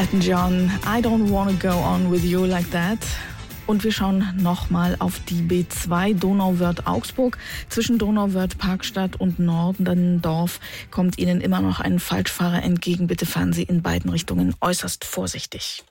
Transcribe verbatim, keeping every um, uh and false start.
Elton John, I don't wanna go on with you like that. Und wir schauen nochmal auf die B zwei Donauwörth-Augsburg. Zwischen Donauwörth-Parkstadt und Nordendorf kommt Ihnen immer noch ein Falschfahrer entgegen. Bitte fahren Sie in beiden Richtungen äußerst vorsichtig.